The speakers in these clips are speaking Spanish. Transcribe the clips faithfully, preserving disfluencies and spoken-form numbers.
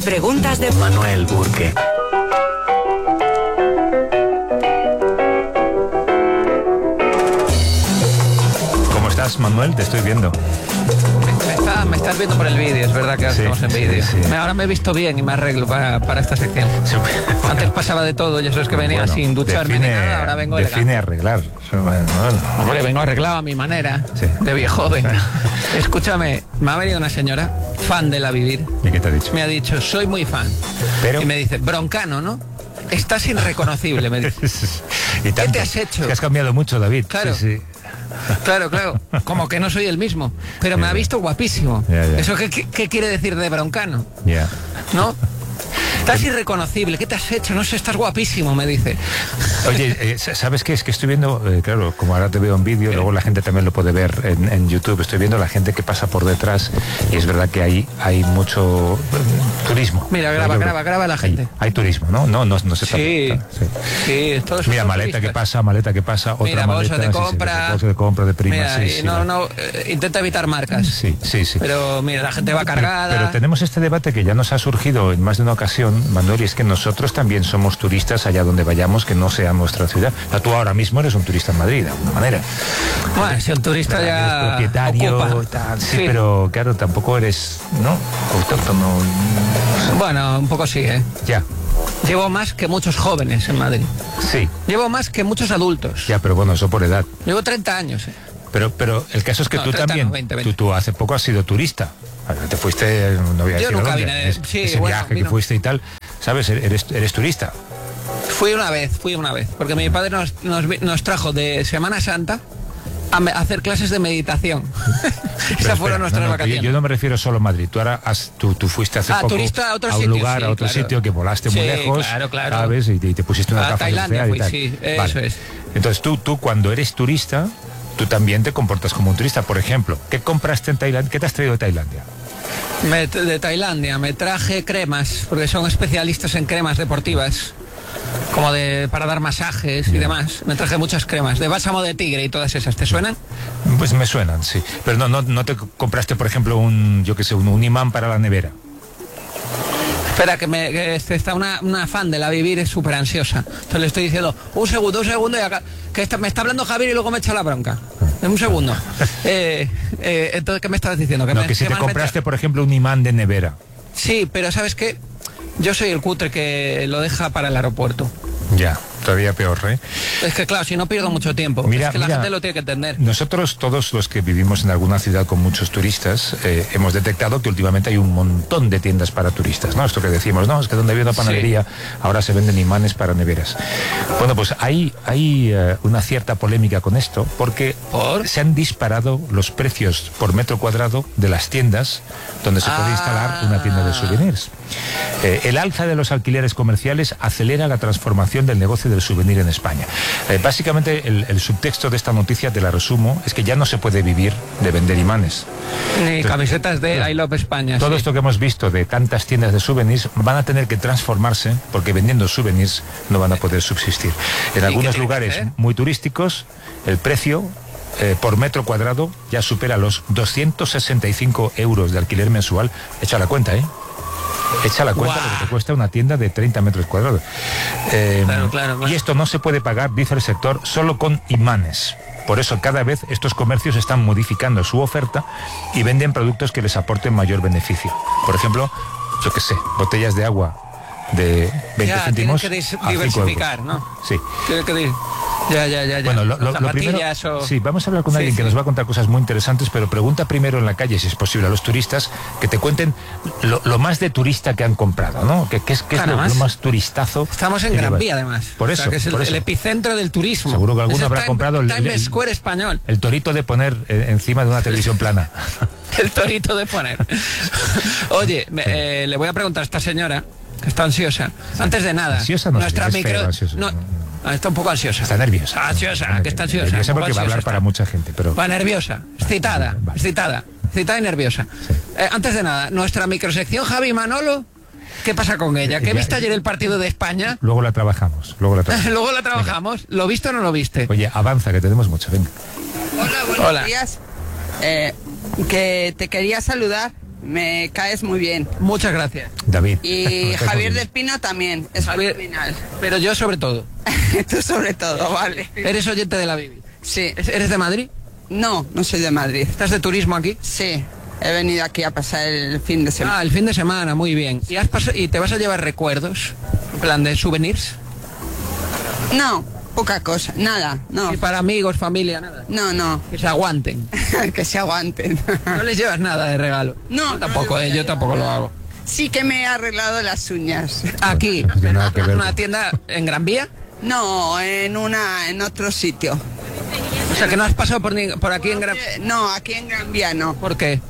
preguntas de Manuel Burke. ¿Cómo estás, Manuel? Te estoy viendo. Me, está, me estás viendo por el vídeo, es verdad que ahora Sí, estamos en sí, vídeo. sí. Ahora me he visto bien y me arreglo para, para esta sección. Sí. Antes pasaba de todo, y eso es que venía Bueno, sin ducharme define, ni nada, ahora vengo define elegante. arreglar. Bueno, bueno. Hombre, vengo arreglado a mi manera, Sí. de viejo joven. Escúchame, me ha venido una señora, fan de La Vivir. ¿Y qué te ha dicho? Me ha dicho, soy muy fan. Pero- Y me dice, broncano, ¿no? Estás irreconocible, me dice. ¿Y tanto? te has hecho? Es que has cambiado mucho, David. Claro. Sí, sí. Claro, claro, como que no soy el mismo. Pero me ha visto guapísimo. Ya, ya. ¿Eso qué, qué, qué quiere decir de broncano? Ya. ¿No? Estás irreconocible, ¿qué te has hecho? No sé, estás guapísimo, me dice. Oye, eh, ¿sabes qué? Es que estoy viendo, eh, claro, como ahora te veo en vídeo, luego la gente también lo puede ver en, en YouTube, estoy viendo la gente que pasa por detrás y es verdad que hay, hay mucho eh, turismo. Mira, graba, Yo- graba, graba a la gente. Hay, hay turismo, ¿no? No, no, no se está- Sí, sí. sí, todos Mira, son maleta que turistas. pasa, maleta que pasa, otra Mira, maleta. bolsa de sí, sí, compra. bolsa de compra de prima, Mira, sí, y sí, no, la- no, eh, intenta evitar marcas. Sí, sí, sí. Pero mira, la gente va Pero, cargada. pero tenemos este debate que ya nos ha surgido en más de una ocasión, Manuel, y es que nosotros también somos turistas allá donde vayamos, que no sea nuestra ciudad. O sea, tú ahora mismo eres un turista en Madrid, de alguna manera. Bueno, si el turista Eres ya propietario, ocupa. tal, sí, Sí. pero claro, tampoco eres, ¿no? Autóctono. Bueno, un poco sí, ¿eh? Ya, Llevo más que muchos jóvenes en Madrid. sí, Llevo más que muchos adultos. ya, pero bueno, eso por edad. Llevo treinta años, ¿eh? Pero, pero el caso es que No, tú treinta también, no, veinte, veinte. Tú, tú hace poco has sido turista. A ver, te fuiste, no voy a Yo decir nunca dónde, vine de- es- sí, ese bueno, viaje que vino. fuiste y tal, ¿sabes? Eres, eres turista. Fui una vez, fui una vez, porque mi padre nos, nos, vi- nos trajo de Semana Santa a, me- a hacer clases de meditación. Pero Esas fueron espera, nuestras no, no, vacaciones. Yo, yo no me refiero solo a Madrid. Tú ahora has, tú, tú fuiste hace Ah, poco turista a otros un sitios, lugar, sí, a otro claro. sitio que volaste muy Sí, lejos, claro, claro. ¿sabes? Y te, y te pusiste una A gafa Tailandia surfear y fui, tal. sí, Vale. eso es. Entonces tú, tú cuando eres turista, tú también te comportas como un turista. Por ejemplo, ¿qué compraste en Tailandia? ¿Qué te has traído de Tailandia? Me- de Tailandia me traje cremas, porque son especialistas en cremas deportivas, como de para dar masajes y demás. Me traje muchas cremas, de bálsamo de tigre y todas esas. ¿Te suenan? Pues me suenan, sí. Pero no, no, no te compraste, por ejemplo, un, yo qué sé, un, un imán para la nevera. Espera, que, me, que este- está una, una fan de La Vivir, es súper ansiosa. Entonces le estoy diciendo, un segundo, un segundo, y acá, que está- me está hablando Javier y luego me echa la bronca. En un segundo. Eh, eh, entonces, ¿qué me estabas diciendo? No, me- que si te más me compraste, tra- por ejemplo, un imán de nevera. Sí, pero ¿sabes qué? Yo soy el cutre que lo deja para el aeropuerto. Ya, todavía peor, ¿eh? Es que claro, si no pierdo mucho tiempo. Mira, es que la mira, gente lo tiene que entender. Nosotros, todos los que vivimos en alguna ciudad con muchos turistas, eh, hemos detectado que últimamente hay un montón de tiendas para turistas, ¿no? Esto que decimos, no, es que donde había una panadería, ahora se venden imanes para neveras. Bueno, pues hay, hay eh, una cierta polémica con esto, porque ¿Por? se han disparado los precios por metro cuadrado de las tiendas donde se puede Ah. instalar una tienda de souvenirs. Eh, el alza de los alquileres comerciales acelera la transformación del negocio del souvenir en España. Eh, básicamente, el, el subtexto de esta noticia, te la resumo, es que ya no se puede vivir de vender imanes. Ni camisetas de I Love España. Todo sí. esto que hemos visto de tantas tiendas de souvenirs van a tener que transformarse, porque vendiendo souvenirs no van a poder subsistir. En qué algunos tiene que lugares hacer? muy turísticos, el precio eh, por metro cuadrado ya supera los doscientos sesenta y cinco euros de alquiler mensual. Echa la cuenta, ¿eh? Echa la cuenta Guau. de lo que te cuesta una tienda de treinta metros cuadrados. Eh, Claro, claro, claro. Y esto no se puede pagar, dice el sector, solo con imanes. Por eso cada vez estos comercios están modificando su oferta y venden productos que les aporten mayor beneficio. Por ejemplo, yo qué sé, botellas de agua de veinte Ya, céntimos tienen que dis- a cinco diversificar, euros. ¿no? Sí. Tiene que dir- Ya, ya, ya, ya. Bueno, lo, lo- Las lo primero, zapatillas o- sí, vamos a hablar con Sí, alguien que sí. nos va a contar cosas muy interesantes, pero pregunta primero en la calle, si es posible, a los turistas que te cuenten lo, lo más de turista que han comprado, ¿no? ¿Qué, qué es, qué es Claro, lo, más. lo más turistazo? Estamos en que Gran llevas? Vía, además. Por O eso, sea, que es el, por eso. el epicentro del turismo. Seguro que alguno Es el habrá Time- comprado el- Times el- Square español. El torito de poner eh, encima de una televisión plana. El torito de poner. Oye, me- eh, le voy a preguntar a esta señora, que está ansiosa. Antes de nada, Ansiosa no sé, nuestra es micro... feo, ansiosa. no, ah, está un poco ansiosa. Está nerviosa. Ansiosa, que está ansiosa. Nerviosa un poco porque va a hablar ansiosa para está. mucha gente, pero... Va nerviosa, excitada, vale. excitada, excitada y nerviosa. Eh, antes de nada, nuestra microsección Javi Manolo, ¿qué pasa con ella? ¿Que Ya- viste ayer el partido de España? Luego la trabajamos, luego la trabajamos. Luego la trabajamos. ¿Lo viste o no lo viste? Oye, avanza, que tenemos mucho, venga. Hola, buenos Hola. días. Eh, que te quería saludar me caes muy bien. Muchas gracias. David. Y Javier del Pino también, es Javier, fenomenal. pero yo sobre todo. Tú sobre todo, vale. ¿Eres oyente de la Bibi? Sí. ¿Eres de Madrid? No, no soy de Madrid. ¿Estás de turismo aquí? Sí, he venido aquí a pasar el fin de semana. Ah, el fin de semana, muy bien. ¿Y, has pas- y te vas a llevar recuerdos? En plan de souvenirs. No, poca cosa, nada, no. ¿Y para amigos, familia, nada? No, no, Que se aguanten. que se aguanten. No les llevas nada de regalo. No, Yo tampoco, no, eh, yo tampoco lo hago. Sí que me he arreglado las uñas. Aquí, No tiene nada que ver. en una tienda en Gran Vía. No, en una, en otro sitio. O sea, que no has pasado por, ni- por aquí en Gran... Eh, No, aquí en Gran Vía no. ¿Por qué?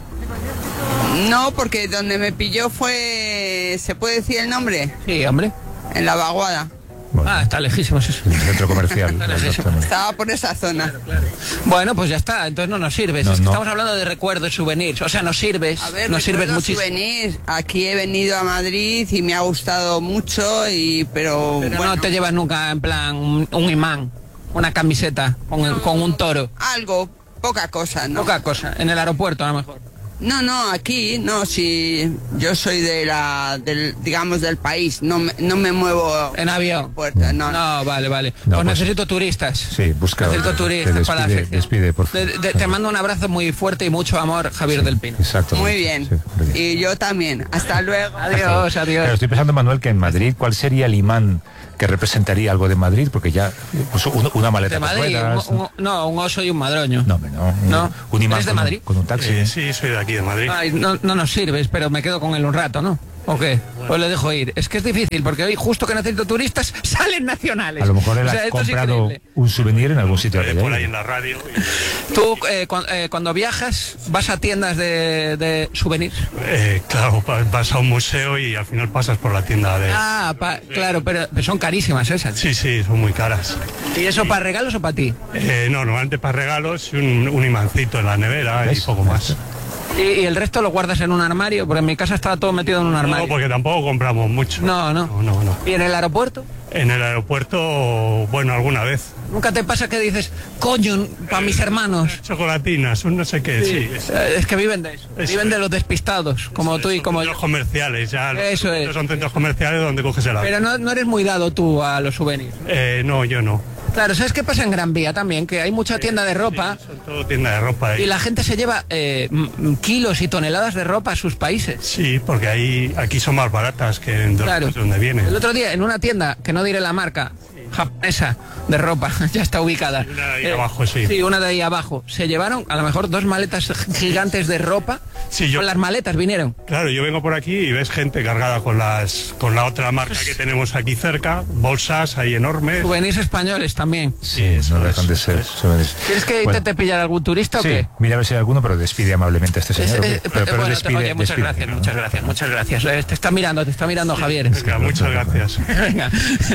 No, porque donde me pilló fue, ¿se puede decir el nombre? Sí, hombre. En la Vaguada. Bueno, Ah, está lejísimo eso. el centro comercial. Claro, sí, sí. exactamente. Estaba por esa zona. Bueno, pues ya está, entonces no nos sirves. No, Es que no. estamos hablando de recuerdos, souvenirs. O sea, nos sirves, A ver, nos sirves recuerdo muchísimo. souvenir. Aquí he venido a Madrid y me ha gustado mucho, y pero, Pero bueno, no te llevas nunca, en plan, un, un imán, una camiseta con, el- con un toro. algo, poca cosa, ¿no? Poca cosa, en el aeropuerto a lo mejor. No, no, aquí, no, si yo soy de la, del, digamos, del país, no me, no me muevo En avión. puerta, no, no. No, vale, vale. No, pues, pues- necesito turistas. Sí, busca. Necesito te turistas para la despide, sección. despide, por De- favor. de- te mando un abrazo muy fuerte y mucho amor, Javier del Pino. Exacto. Muy bien. Sí, muy bien. Y yo también. Hasta luego. Adiós, Claro, adiós. estoy pensando, Manuel, que en Madrid, ¿cuál sería el imán que representaría algo de Madrid? Porque ya, pues, un- una maleta De con Madrid, ruedas, un- un- no, un oso y un madroño. No, hombre, no. Un, No. un imán ¿Eres de con, un- Madrid? con un taxi. Eh, sí, soy de aquí, de Madrid. Ay, no, no nos sirves, pero me quedo con él un rato, ¿no? ¿O qué? Pues le dejo ir. Es que es difícil, porque hoy justo que necesito turistas, salen nacionales. A lo mejor él O sea, ha esto es comprado increíble. un souvenir en algún sitio. Eh, de por ahí. ahí en la radio. y- Tú, eh, cu- eh, cuando viajas, vas a tiendas de, de souvenirs. eh, claro, pa- vas a un museo y al final pasas por la tienda de... Ah, pa- claro, pero, pero son carísimas esas. Sí, sí, son muy caras. ¿Y eso para regalos o para ti? Eh, no, normalmente para regalos, un, un imancito en la nevera y ¿Ves? poco más. ¿Y, y el resto lo guardas en un armario? Porque en mi casa estaba todo metido en un armario. No, porque tampoco compramos mucho. No, no. No, no, no. ¿Y en el aeropuerto? En el aeropuerto, bueno, alguna vez. ¿Nunca te pasa que dices, coño, para mis hermanos? Chocolatinas, un no sé qué, sí. es- Eh, Es que viven de eso. Eso Viven es. de los despistados, como tú y son como centros yo. comerciales, ya. los Eso es. centros Son centros comerciales donde coges el avión. Pero no, no eres muy dado tú a los souvenirs. Eh, no, yo no. Claro, ¿sabes qué pasa en Gran Vía también? Que hay mucha tienda de ropa Son todo tienda de ropa ahí. y la gente se lleva eh, m- m- kilos y toneladas de ropa a sus países. Sí, porque ahí, aquí son más baratas que en Claro. donde donde vienen. El otro día, en una tienda, que no diré la marca, japonesa, de ropa, ya está ubicada. Una de ahí Eh, abajo, sí. Sí, una de ahí abajo. Se llevaron a lo mejor dos maletas gigantes de ropa. Sí, yo- Con las maletas vinieron. Claro, yo vengo por aquí y ves gente cargada con las con la otra marca que tenemos aquí cerca, bolsas ahí enormes. Souvenirs españoles también. Sí, eso no dejan es, de ser eso es. souvenirs. ¿Quieres que Bueno, intente pillar algún turista o Sí, qué? mira a ver si hay alguno, pero despide amablemente a este Es- señor. eh, pero, pero bueno, despide, oye, muchas despide. gracias, muchas gracias, muchas gracias. Eh, Te está mirando, te está mirando Javier. Venga, muchas gracias. Venga,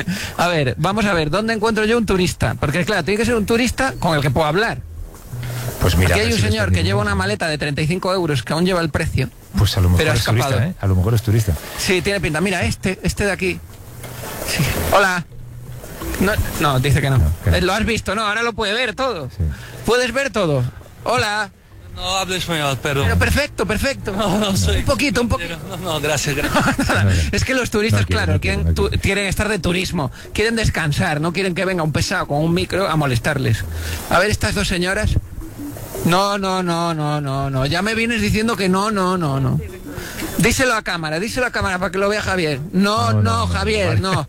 a ver, vamos a ver, ¿dónde encuentro yo un turista? Porque claro, tiene que ser un turista con el que puedo hablar. Pues mira, Aquí a hay ver un si le señor está que lleva viendo. una maleta de treinta y cinco euros que aún lleva el precio. Pues a lo mejor pero ha es escapado. turista, ¿eh? A lo mejor es turista. Sí, tiene pinta. Mira, este, este de aquí. Sí. Hola. No, no, dice que no. No, que no. Eh, Lo has visto, no, ahora lo puede ver todo. Sí. Puedes ver todo. Hola. No hablo español, perdón. Pero perfecto, perfecto. No, no soy. Un poquito, un poquito. No, no, gracias, gracias. Nada, No, no. es que los turistas, No quiere, claro, no quiere, quieren, no tu- quiere. quieren estar de turismo, quieren descansar, no quieren que venga un pesado con un micro a molestarles. A ver, estas dos señoras. No, no, no, no, no, no. Ya me vienes diciendo que no, no, no, no. Díselo a cámara, díselo a cámara para que lo vea Javier. No, no, No, no, no, Javier, vale. no.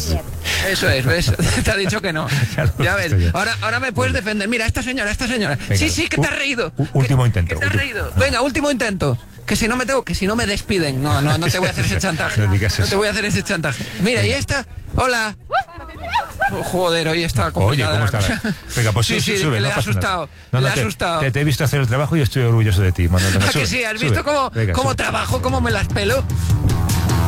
Eso es, ¿ves? Te ha dicho que no. Ya lo Ya he ves. visto ya. Ahora, ahora me puedes defender. Mira, esta señora, esta señora. Venga, Sí, sí, que te u- has reído. u- último Que- intento, Que te has último. reído. Venga, último intento. Que si no me tengo, que si no me despiden. No, no, no te voy a hacer ese chantaje. No digas No eso. te voy a hacer ese chantaje. Mira, y esta. Hola. Oh, joder, hoy está Oye, complicada ¿cómo la está? cosa. Venga, pues sí, sube, sí, sube, le no ha pasa nada. asustado. No, no, le ha te, asustado. Te, te he visto hacer el trabajo y estoy orgulloso de ti, Manuel. Venga, ¿A que sube, sí? ¿Has sube. visto cómo, Venga, cómo sube. trabajo, cómo me las pelo?